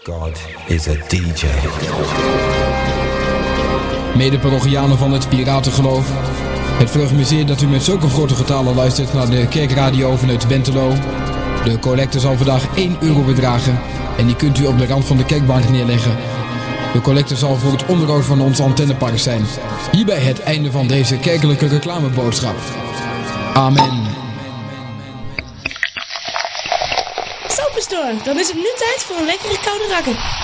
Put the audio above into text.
God is a DJ. Mede-parochianen van het Piratengeloof. Het verheugt me zeer dat u met zulke grote getalen luistert naar de kerkradio vanuit Bentelo. De collecte zal vandaag €1 bedragen en die kunt u op de rand van de kerkbank neerleggen. De collecte zal voor het onderhoud van ons antennepark zijn. Hierbij het einde van deze kerkelijke reclameboodschap. Amen. Zo, pastoor, dan is het nu tijd voor een lekkere koude rakker.